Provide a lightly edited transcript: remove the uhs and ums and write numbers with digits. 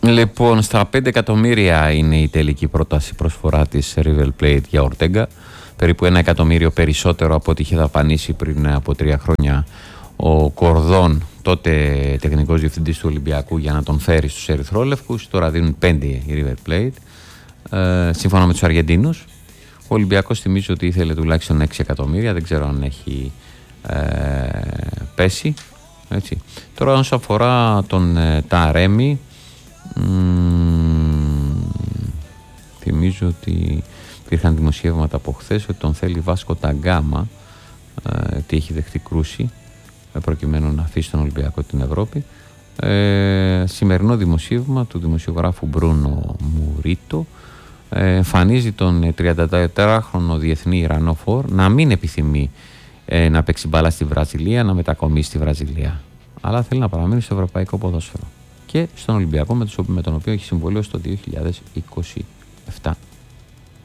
Λοιπόν, στα 5 εκατομμύρια είναι η τελική πρόταση προσφορά της River Plate για Ορτέγκα. Περίπου 1 εκατομμύριο περισσότερο από ό,τι είχε δαπανίσει πριν από 3 χρόνια ο Κορδόν, τότε τεχνικός διευθυντής του Ολυμπιακού, για να τον φέρει στους ερυθρόλευκους. Τώρα δίνουν 5 η River Plate, σύμφωνα με τους Αργεντίνους. Ο Ολυμπιακός θυμίζει ότι ήθελε τουλάχιστον 6 εκατομμύρια, δεν ξέρω αν έχει πέσει. Έτσι. Τώρα όσον αφορά τον Ταρέμι, θυμίζω ότι υπήρχαν δημοσιεύματα από χθες ότι τον θέλει Βάσκο Ταγκάμα, ότι έχει δεχτεί κρούση προκειμένου να αφήσει τον Ολυμπιακό την Ευρώπη. Σημερινό δημοσίευμα του δημοσιογράφου Μπρούνο Μουρίτο εμφανίζει τον 34χρονο διεθνή Ιρανό φορ να μην επιθυμεί να παίξει μπάλα στη Βραζιλία, να μετακομίσει στη Βραζιλία, αλλά θέλει να παραμείνει στο ευρωπαϊκό ποδόσφαιρο και στον Ολυμπιακό, με τον οποίο έχει συμβολίο στο 2027.